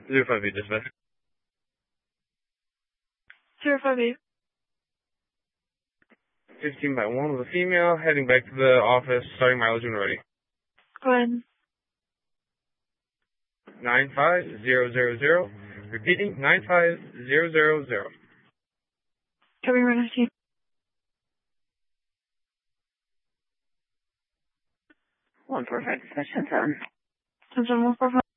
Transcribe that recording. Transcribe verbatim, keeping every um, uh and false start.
Zero five eight dispatch. Zero five eight. Fifteen by one with a female heading back to the office. Starting mileage when ready. Go ahead. Nine five zero zero zero. Repeating nine five zero zero zero. Copy, right next to you. One four five dispatch ten seven. ten seven one four five.